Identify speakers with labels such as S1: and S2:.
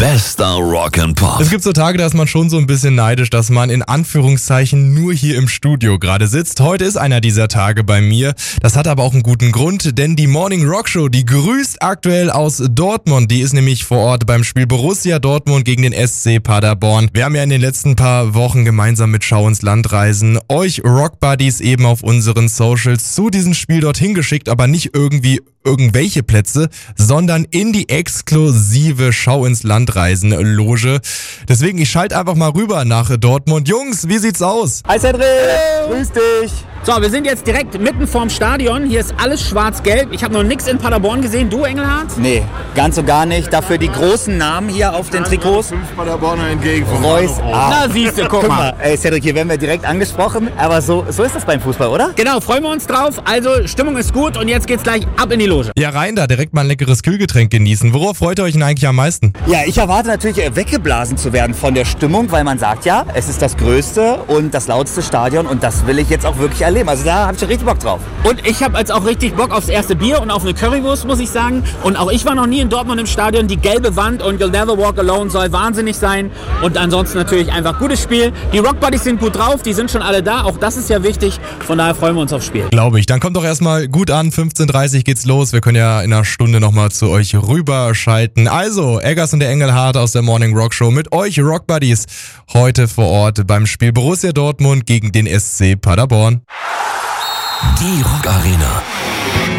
S1: Bester Rock and Pop.
S2: Es gibt so Tage, da ist man schon so ein bisschen neidisch, dass man in Anführungszeichen nur hier im Studio gerade sitzt. Heute ist einer dieser Tage bei mir. Das hat aber auch einen guten Grund, denn die Morning Rock Show, die grüßt aktuell aus Dortmund. Die ist nämlich vor Ort beim Spiel Borussia Dortmund gegen den SC Paderborn. Wir haben ja in den letzten paar Wochen gemeinsam mit Schau ins Land reisen euch Rock Buddies eben auf unseren Socials zu diesem Spiel dorthin geschickt, aber nicht irgendwie irgendwelche Plätze, sondern in die exklusive Schau ins Land Reisen Loge. Deswegen, ich schalte einfach mal rüber nach Dortmund. Jungs, wie sieht's aus?
S3: Hi Cedric, grüß dich. So, wir sind jetzt direkt mitten vorm Stadion. Hier ist alles schwarz-gelb. Ich habe noch nichts in Paderborn gesehen. Du, Engelhardt?
S4: Nee, ganz und gar nicht. Dafür die großen Namen hier auf den Trikots.
S5: 5 Paderborner entgegen von
S4: Reus.
S3: Na, siehst du, guck mal.
S4: Ey, Cedric, hier werden wir direkt angesprochen. Aber so ist das beim Fußball, oder?
S3: Genau, freuen wir uns drauf. Also, Stimmung ist gut und jetzt geht's gleich ab in die Loge.
S2: Ja, rein da, direkt mal ein leckeres Kühlgetränk genießen. Worauf freut ihr euch denn eigentlich am meisten?
S4: Ja, ich erwarte natürlich weggeblasen zu werden von der Stimmung, weil man sagt ja, es ist das größte und das lauteste Stadion und das will ich jetzt auch wirklich erleben. Also da habe ich richtig Bock drauf.
S3: Und ich habe jetzt auch richtig Bock aufs erste Bier und auf eine Currywurst, muss ich sagen. Und auch ich war noch nie in Dortmund im Stadion. Die gelbe Wand und You'll Never Walk Alone soll wahnsinnig sein. Und ansonsten natürlich einfach gutes Spiel. Die Rock Buddies sind gut drauf, die sind schon alle da. Auch das ist ja wichtig. Von daher freuen wir uns aufs Spiel.
S2: Glaube ich. Dann kommt doch erstmal gut an. 15:30 geht's los. Wir können ja in einer Stunde nochmal zu euch rüberschalten. Also, Eggers und der Engelhardt aus der Morning Rock Show mit euch Rock Buddies heute vor Ort beim Spiel Borussia Dortmund gegen den SC Paderborn.
S1: Die Rock Arena.